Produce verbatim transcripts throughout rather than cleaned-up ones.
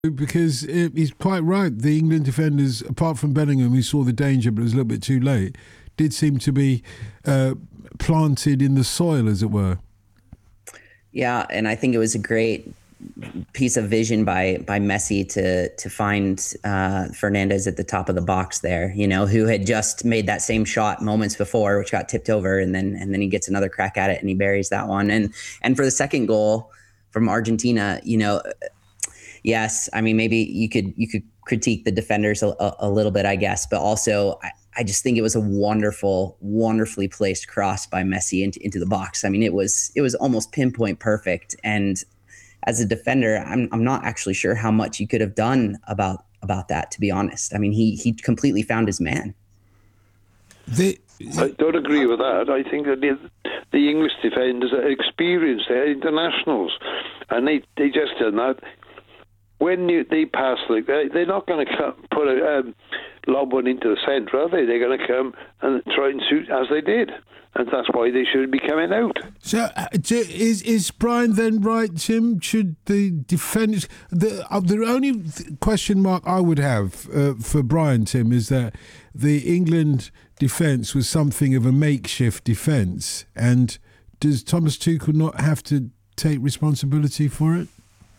Because it, he's quite right. The England defenders, apart from Bellingham, who saw the danger but was a little bit too late, did seem to be uh, planted in the soil, as it were. Yeah, and I think it was a great piece of vision by by Messi to to find uh, Fernandez at the top of the box there, you know, who had just made that same shot moments before, which got tipped over, and then and then he gets another crack at it and he buries that one. And and for the second goal from Argentina, you know. Yes, I mean, maybe you could you could critique the defenders a, a, a little bit, I guess, but also I, I just think it was a wonderful, wonderfully placed cross by Messi into, into the box. I mean, it was it was almost pinpoint perfect. And as a defender, I'm I'm not actually sure how much you could have done about about that, to be honest. I mean, he he completely found his man. The, I don't agree with that. I think that the, the English defenders are experienced, they're internationals, and they, they just done that. When you, they pass, like they, they're not going to come, put a um, lob one into the centre, are they? They're going to come and try and shoot as they did, and that's why they should be coming out. So, uh, is is Brian then right, Tim? Should the defenders? The uh, the only th- question mark I would have uh, for Brian, Tim, is that the England defence was something of a makeshift defence, and does Thomas Tuchel not have to take responsibility for it?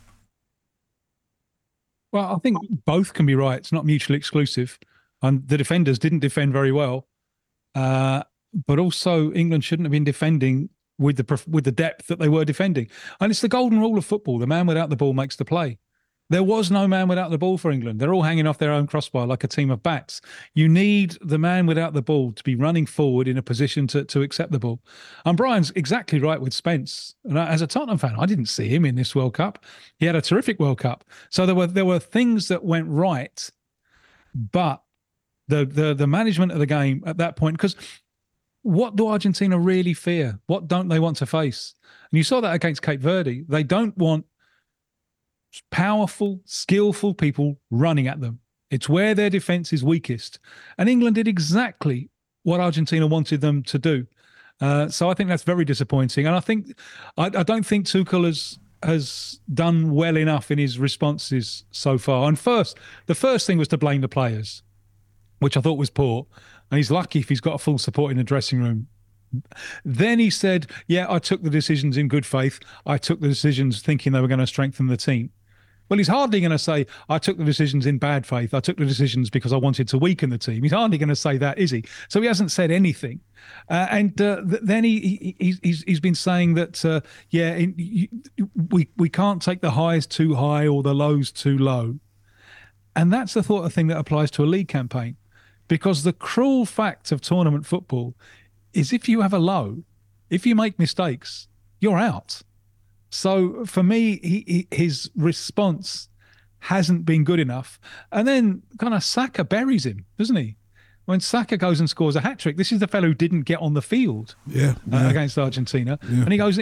Well, I think both can be right. It's not mutually exclusive. And the defenders didn't defend very well. Uh, but also England shouldn't have been defending with the with the depth that they were defending. And it's the golden rule of football. The man without the ball makes the play. There was no man without the ball for England. They're all hanging off their own crossbar like a team of bats. You need the man without the ball to be running forward in a position to, to accept the ball. And Brian's exactly right with Spence. And as a Tottenham fan, I didn't see him in this World Cup. He had a terrific World Cup. So there were there were things that went right, but the the the management of the game at that point, because what do Argentina really fear? What don't they want to face? And you saw that against Cape Verde. They don't want powerful, skillful people running at them. It's where their defence is weakest. And England did exactly what Argentina wanted them to do. Uh, so I think that's very disappointing. And I think I, I don't think Tuchel has has done well enough in his responses so far. And first, the first thing was to blame the players, which I thought was poor. And he's lucky if he's got a full support in the dressing room. Then he said, yeah, I took the decisions in good faith. I took the decisions thinking they were going to strengthen the team. Well, he's hardly going to say, I took the decisions in bad faith. I took the decisions because I wanted to weaken the team. He's hardly going to say that, is he? So he hasn't said anything. Uh, and uh, th- then he, he he's he's been saying that, uh, yeah, in, you, we, we can't take the highs too high or the lows too low. And that's the sort of thing that applies to a league campaign. Because the cruel fact of tournament football is if you have a low, if you make mistakes, you're out. So for me, he, he, his response hasn't been good enough. And then kind of Saka buries him, doesn't he? When Saka goes and scores a hat-trick, this is the fellow who didn't get on the field yeah, yeah. Uh, against Argentina. Yeah. And he goes,